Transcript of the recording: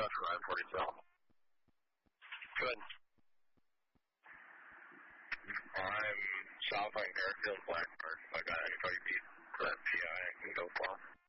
for I-47. Good. I'm south on Garfield, Blackbird. If I got anybody beat for that PI, I can go for him.